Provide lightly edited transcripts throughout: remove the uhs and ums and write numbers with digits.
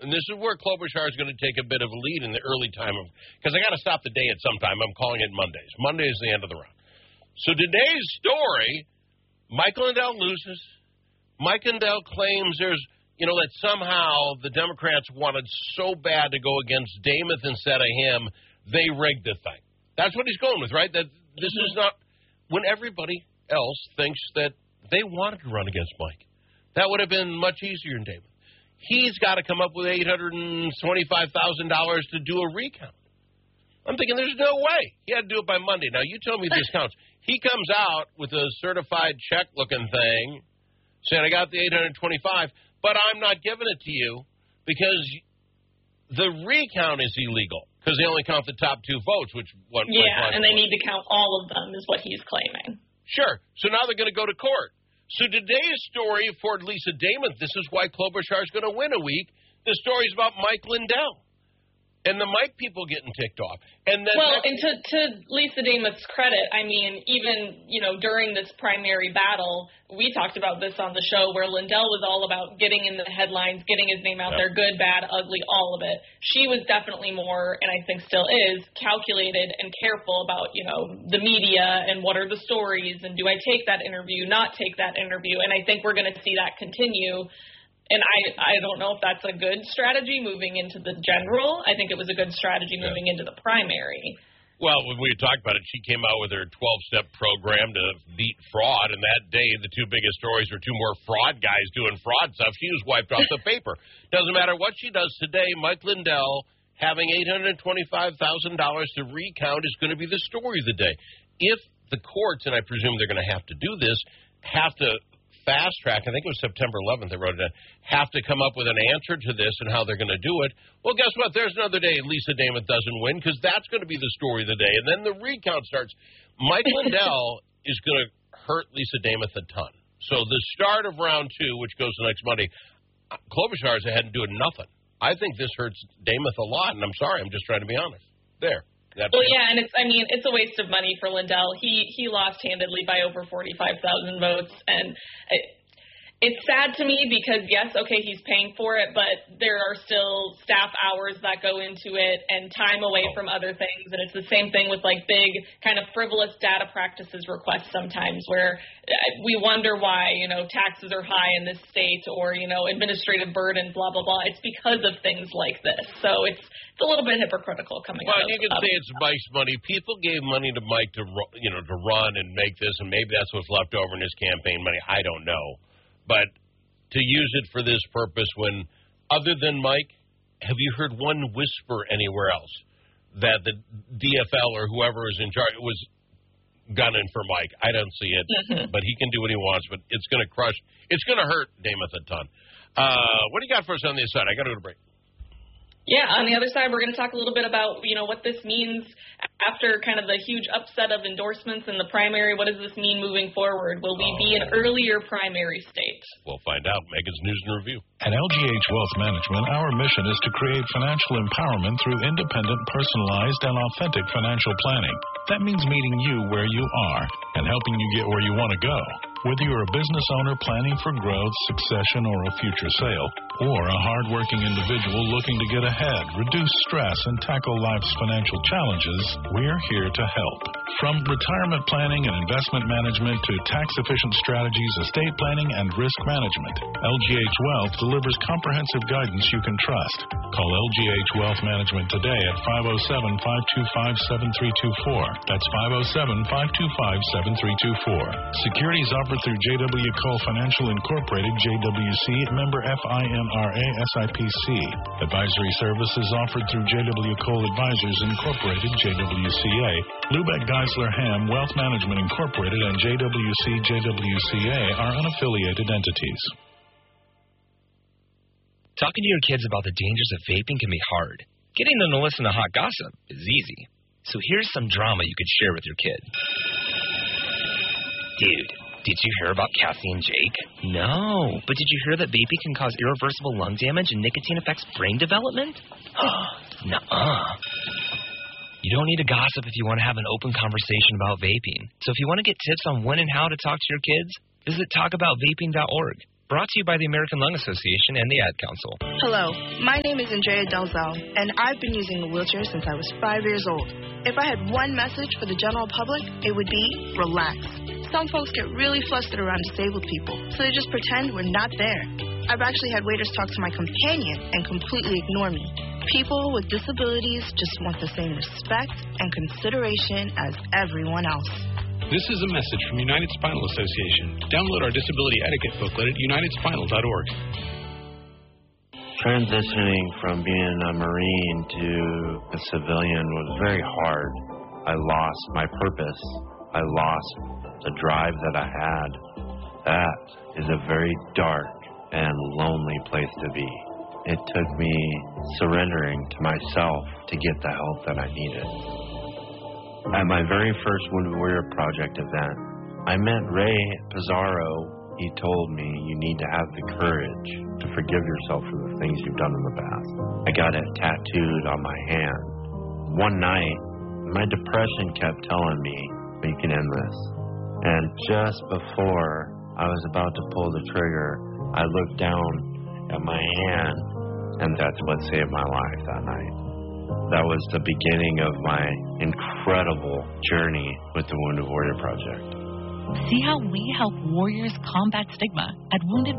and this is where Klobuchar is going to take a bit of a lead in the early time of, because I got to stop the day at some time. I'm calling it Mondays. Monday is the end of the round. So today's story, Mike Lindell loses. Mike Lindell claims there's, that somehow the Democrats wanted so bad to go against Dameth instead of him, they rigged the thing. That's what he's going with, right? That this is not, when everybody else thinks that they wanted to run against Mike. That would have been much easier than Dameth. He's got to come up with $825,000 to do a recount. I'm thinking there's no way. He had to do it by Monday. Now, you tell me this counts. He comes out with a certified check-looking thing saying, I got the $825, but I'm not giving it to you because the recount is illegal because they only count the top two votes, which what? Yeah, and they need to count all of them is what he's claiming. Sure. So now they're going to go to court. So today's story for Lisa Dameth, this is why Klobuchar is going to win a week. The story is about Mike Lindell and the Mike people getting ticked off. And then and to Lisa Dameth's credit, I mean, even, during this primary battle, we talked about this on the show where Lindell was all about getting in the headlines, getting his name out there, good, bad, ugly, all of it. She was definitely more, and I think still is, calculated and careful about, the media and what are the stories and do I take that interview, not take that interview. And I think we're going to see that continue. And I don't know if that's a good strategy moving into the general. I think it was a good strategy moving into the primary. Well, when we talked about it, she came out with her 12-step program to beat fraud, and that day the two biggest stories were two more fraud guys doing fraud stuff. She was wiped off the paper. Doesn't matter what she does today, Mike Lindell having $825,000 to recount is going to be the story of the day. If the courts, and I presume they're going to have to do this, have to fast track, I think it was September 11th they wrote it down, have to come up with an answer to this and how they're going to do it. Well, guess what? There's another day Lisa Dameth doesn't win because that's going to be the story of the day. And then the recount starts. Mike Lindell is going to hurt Lisa Dameth a ton. So the start of round two, which goes the next Monday, Klobuchar's ahead and doing nothing. I think this hurts Dameth a lot, and I'm sorry. I'm just trying to be honest. There. Well, yeah, and it's a waste of money for Lindell. He lost handedly by over 45,000 votes, and it's sad to me because, yes, okay, he's paying for it, but there are still staff hours that go into it and time away from other things, and it's the same thing with, big kind of frivolous data practices requests sometimes where we wonder why, taxes are high in this state or, administrative burden, blah, blah, blah. It's because of things like this. So it's a little bit hypocritical coming out. Well, you can say it's Mike's money. People gave money to Mike to run and make this, and maybe that's what's left over in his campaign money. I don't know. But to use it for this purpose when, other than Mike, have you heard one whisper anywhere else that the DFL or whoever is in charge was gunning for Mike? I don't see it, but he can do what he wants, but it's going to crush. It's going to hurt Dameth a ton. What do you got for us on the other side? I got to go to break. Yeah, on the other side, we're going to talk a little bit about, what this means after kind of the huge upset of endorsements in the primary. What does this mean moving forward? Will we be an earlier primary state? We'll find out. Megan's News and Review. At LGH Wealth Management, our mission is to create financial empowerment through independent, personalized, and authentic financial planning. That means meeting you where you are and helping you get where you want to go. Whether you're a business owner planning for growth, succession, or a future sale, or a hardworking individual looking to get ahead, reduce stress, and tackle life's financial challenges, we're here to help. From retirement planning and investment management to tax-efficient strategies, estate planning, and risk management, LGH Wealth delivers comprehensive guidance you can trust. Call LGH Wealth Management today at 507-525-7324. That's 507-525-7324. Securities offered through J.W. Cole Financial Incorporated, JWC, member FINRA SIPC. Advisory services offered through J.W. Cole Advisors Incorporated, JWCA, Lubeck Geisler Ham Wealth Management Incorporated, and JWC JWCA are unaffiliated entities. Talking to your kids about the dangers of vaping can be hard. Getting them to listen to hot gossip is easy. So here's some drama you could share with your kid. Dude, did you hear about Cassie and Jake? No, but did you hear that vaping can cause irreversible lung damage and nicotine affects brain development? Nuh-uh. You don't need to gossip if you want to have an open conversation about vaping. So if you want to get tips on when and how to talk to your kids, visit talkaboutvaping.org. Brought to you by the American Lung Association and the Ad Council. Hello, my name is Andrea Delzell, and I've been using a wheelchair since I was 5 years old. If I had one message for the general public, it would be relax. Some folks get really flustered around disabled people, so they just pretend we're not there. I've actually had waiters talk to my companion and completely ignore me. People with disabilities just want the same respect and consideration as everyone else. This is a message from United Spinal Association. Download our disability etiquette booklet at unitedspinal.org. Transitioning from being a Marine to a civilian was very hard. I lost my purpose. I lost the drive that I had. That is a very dark and lonely place to be. It took me surrendering to myself to get the help that I needed. At my very first Wounded Warrior Project event, I met Ray Pizarro. He told me you need to have the courage to forgive yourself for the things you've done in the past. I got it tattooed on my hand. One night, my depression kept telling me, you can end this. And just before I was about to pull the trigger, I looked down at my hand, and that's what saved my life that night. That was the beginning of my incredible journey with the Wounded Warrior Project. See how we help warriors combat stigma at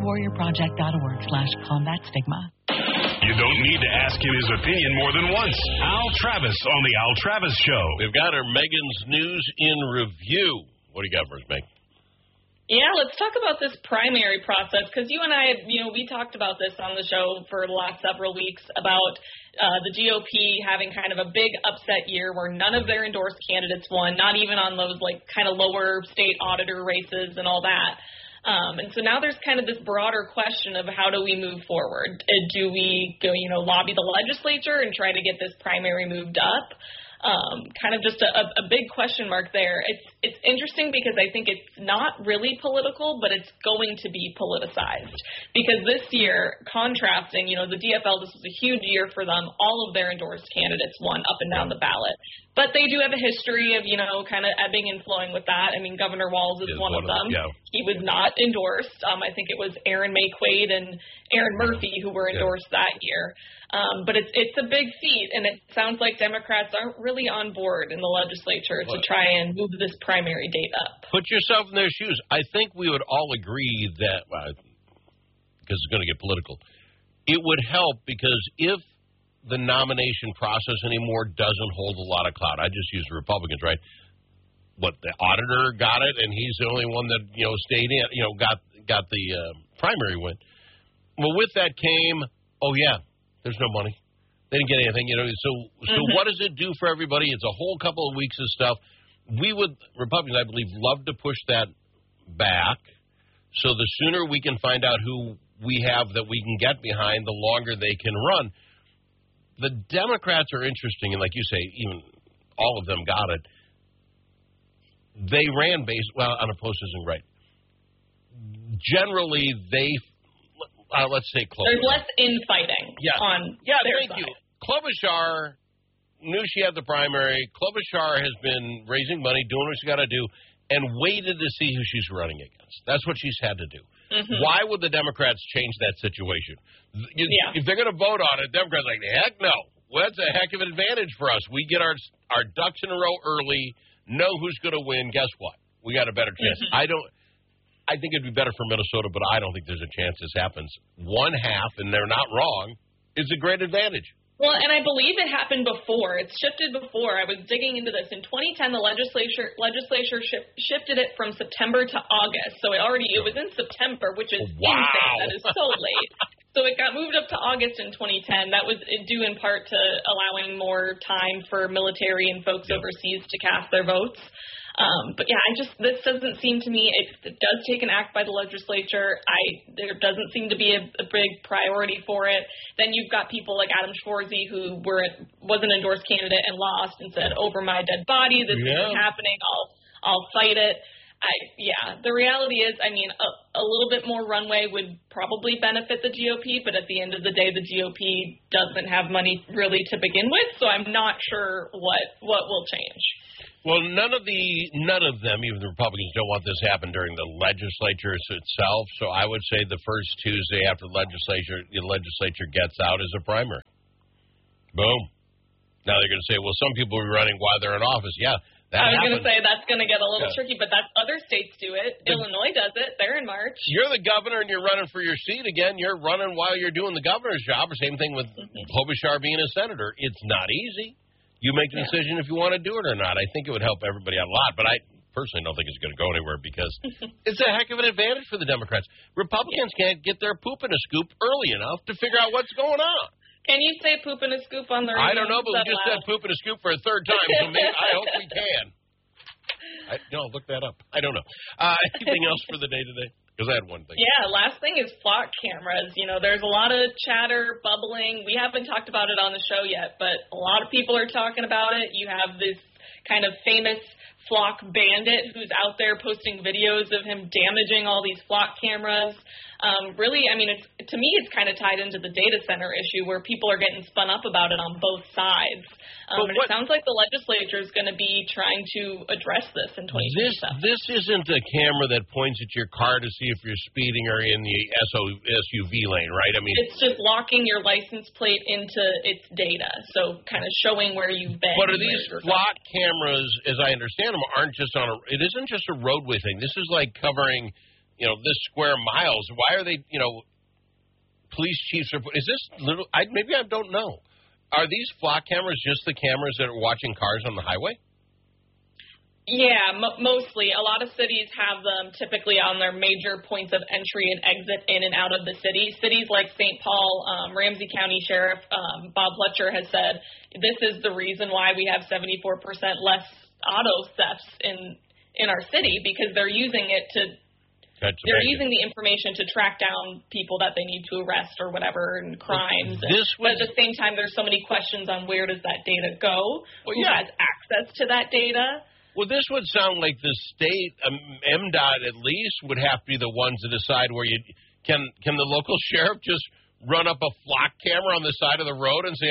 woundedwarriorproject.org/combatstigma. You don't need to ask him his opinion more than once. Al Travis on The Al Travis Show. We've got our Megan's News in Review. What do you got for us, Meg? Yeah, let's talk about this primary process, because you and I, we talked about this on the show for the last several weeks about the GOP having kind of a big upset year where none of their endorsed candidates won, not even on those kind of lower state auditor races and all that. And so now there's kind of this broader question of how do we move forward? Do we go, lobby the legislature and try to get this primary moved up? Kind of just a big question mark there. It's interesting because I think it's not really political, but it's going to be politicized. Because this year, contrasting, the DFL, this was a huge year for them. All of their endorsed candidates won up and down the ballot. But they do have a history of, kind of ebbing and flowing with that. I mean, Governor Walz is one of them. Yeah. He was not endorsed. I think it was Aaron May Quaid and Aaron Murphy who were endorsed that year. But it's a big feat, and it sounds like Democrats aren't really on board in the legislature to try and move this primary date up. Put yourself in their shoes. I think we would all agree that, because it's going to get political, it would help because if the nomination process anymore doesn't hold a lot of clout, I just use the Republicans, right? What, the auditor got it, and he's the only one that, stayed in, got the primary win. Well, with that came, there's no money. They didn't get anything, So what does it do for everybody? It's a whole couple of weeks of stuff. We would, Republicans, I believe, love to push that back. So the sooner we can find out who we have that we can get behind, the longer they can run. The Democrats are interesting, and like you say, even all of them got it. They ran unopposed isn't right. Generally, let's say close. There's less infighting on their thank side. you. Klobuchar knew she had the primary. Klobuchar has been raising money, doing what she's got to do, and waited to see who she's running against. That's what she's had to do. Mm-hmm. Why would the Democrats change that situation? If they're going to vote on it, Democrats are like, heck no. Well, that's a heck of an advantage for us. We get our ducks in a row early, know who's going to win. Guess what? We got a better chance. Mm-hmm. I think it'd be better for Minnesota, but I don't think there's a chance this happens. One half, and they're not wrong, is a great advantage. Well, and I believe it happened before. It's shifted before. I was digging into this. In 2010, the legislature shifted it from September to August. So it was in September, which is insane. That is so late. So it got moved up to August in 2010. That was due in part to allowing more time for military and folks overseas to cast their votes. But this doesn't seem to me, it does take an act by the legislature. There doesn't seem to be a big priority for it. Then you've got people like Adam Schwarzy who was an endorsed candidate and lost and said, over my dead body, this isn't happening, I'll fight it. The reality is, a little bit more runway would probably benefit the GOP, but at the end of the day, the GOP doesn't have money really to begin with, so I'm not sure what will change. Well, none of them, even the Republicans, don't want this to happen during the legislature itself. So I would say the first Tuesday after the legislature gets out is a primary. Boom. Now they're going to say, well, some people are running while they're in office. Yeah, that I was happens. going to say that's going to get a little tricky, but that's other states do it. Illinois does it. They're in March. You're the governor and you're running for your seat again. You're running while you're doing the governor's job. Same thing with Klobuchar being a senator. It's not easy. You make the decision if you want to do it or not. I think it would help everybody out a lot, but I personally don't think it's going to go anywhere because it's a heck of an advantage for the Democrats. Republicans can't get their poop in a scoop early enough to figure out what's going on. Can you say poop in a scoop on the radio? I don't know, but we just said poop in a scoop for a third time, so maybe, I hope we can. No, look that up. I don't know. Anything else for the day today? Because I had one thing. Yeah, last thing is flock cameras. You know, there's a lot of chatter, bubbling. We haven't talked about it on the show yet, but a lot of people are talking about it. You have this kind of famous flock bandit who's out there posting videos of him damaging all these flock cameras. Really, I mean, to me, it's kind of tied into the data center issue where people are getting spun up about it on both sides. And it sounds like the legislature is going to be trying to address this in 2027. This isn't a camera that points at your car to see if you're speeding or in the SUV lane, right? I mean, it's just locking your license plate into its data, so kind of showing where you've been. But are these flock cameras, as I understand them, aren't just on it isn't just a roadway thing. This is like covering, this square miles. Why are they, police chiefs are, is this little, maybe I don't know. Are these flock cameras just the cameras that are watching cars on the highway? Yeah, mostly. A lot of cities have them typically on their major points of entry and exit in and out of the city. Cities like St. Paul, Ramsey County Sheriff Bob Fletcher has said this is the reason why we have 74% less auto thefts in our city, because they're using it to using the information to track down people that they need to arrest or whatever and crimes. But at the same time, there's so many questions on where does that data go? Who has access to that data? Well, this would sound like the state, MDOT at least, would have to be the ones to decide where you can the local sheriff just run up a flock camera on the side of the road and say,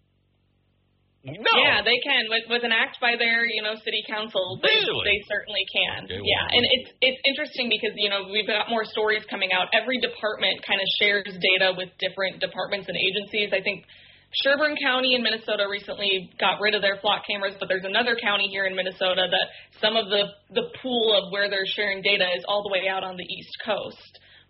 no. Yeah, they can. With an act by their, city council, they certainly can. Okay, yeah, and it's interesting because, we've got more stories coming out. Every department kind of shares data with different departments and agencies. I think Sherburne County in Minnesota recently got rid of their flock cameras, but there's another county here in Minnesota that some of the pool of where they're sharing data is all the way out on the East Coast.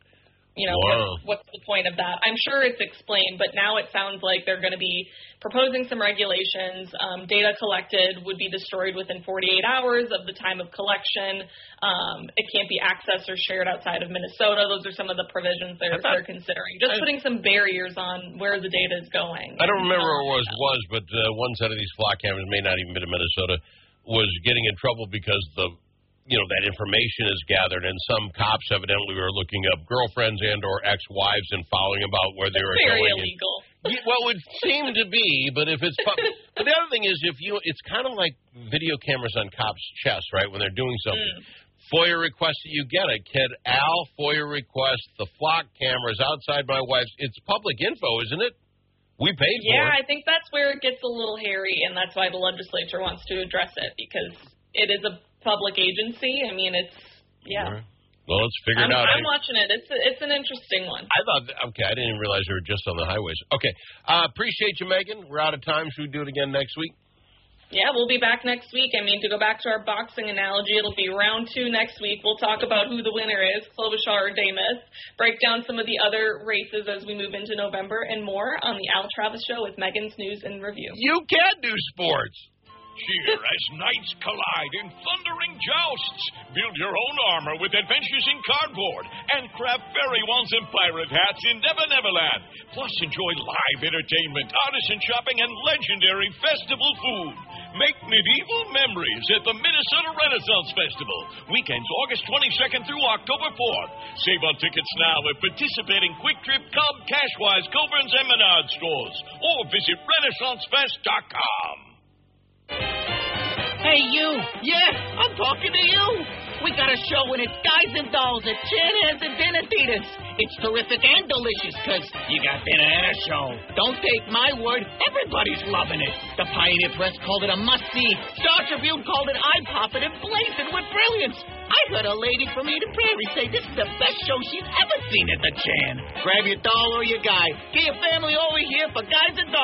What's the point of that? I'm sure it's explained, but now it sounds like they're going to be proposing some regulations. Data collected would be destroyed within 48 hours of the time of collection. It can't be accessed or shared outside of Minnesota. Those are some of the provisions they're considering. Just putting some barriers on where the data is going. I don't remember where it was, but one set of these flock cameras, may not even been in Minnesota, was getting in trouble because that information is gathered, and some cops evidently were looking up girlfriends and or ex-wives and following about where they were very going. Illegal. Well, it would seem to be, but if it's but the other thing is, it's kind of like video cameras on cops' chests, right? When they're doing something. FOIA request that you get a kid, Al, FOIA request, the flock cameras outside my wife's. It's public info, isn't it? We paid for it. Yeah, I think that's where it gets a little hairy, and that's why the legislature wants to address it, because it is a public agency. I mean, it's, Right. Well, let's figure it out. I'm watching it. It's an interesting one. I didn't even realize they were just on the highways. Okay. Appreciate you, Megan. We're out of time. Should we do it again next week? Yeah, we'll be back next week. I mean, to go back to our boxing analogy, it'll be round 2 next week. We'll talk about who the winner is, Klobuchar or Demus, break down some of the other races as we move into November, and more on the Al Travis Show with Megan's News and Review. You can do sports. Cheer as knights collide in thundering jousts. Build your own armor with Adventures in Cardboard and craft fairy wands and pirate hats in Never Neverland. Plus, enjoy live entertainment, artisan shopping, and legendary festival food. Make medieval memories at the Minnesota Renaissance Festival. Weekends August 22nd through October 4th. Save on tickets now at participating Quick Trip, Cobb, Cashwise, Coburn's, and Menard stores. Or visit RenaissanceFest.com. Hey, you. Yeah, I'm talking to you. We got a show and it's Guys and Dolls at Chan Hands and Dinner Theaters. It's terrific and delicious because you got dinner and a show. Don't take my word. Everybody's loving it. The Pioneer Press called it a must-see. Star Tribune called it eye-popping and blazing with brilliance. I heard a lady from Eden Prairie say this is the best show she's ever seen at the Chan. Grab your doll or your guy. Get your family over here for Guys and Dolls.